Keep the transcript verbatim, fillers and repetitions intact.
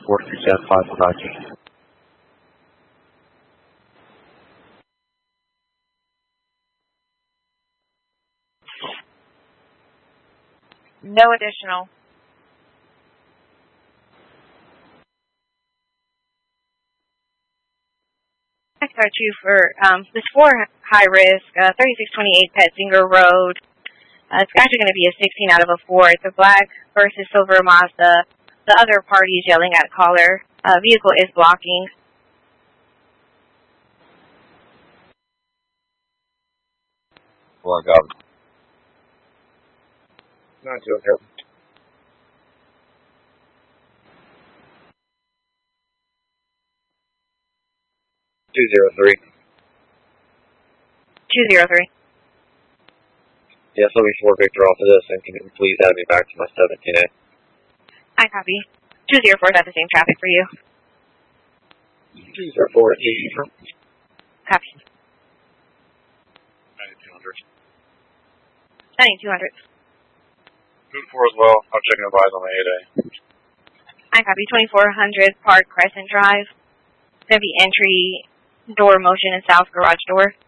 four three seven five Roger. No additional. I got you for um, this four high risk, uh, thirty-six twenty-eight Petzinger Road. Uh, it's actually going to be a sixteen out of a four. It's a black versus silver Mazda. The other party is yelling at caller. Uh, vehicle is blocking. Well, I got it. Not too okay. Two zero three. Two zero three. Yes, let me four Victor off of this, and can you please add me back to my seventeen A? I copy. Two zero four is at the same traffic for you. Two zero four eight. Copy. Ninety-two hundred. Ninety-two hundred. Good four as well. I'm checking the vibes on the eight A. I copy. Twenty-four hundred Park Crescent Drive. It's gonna be entry door motion and south garage door.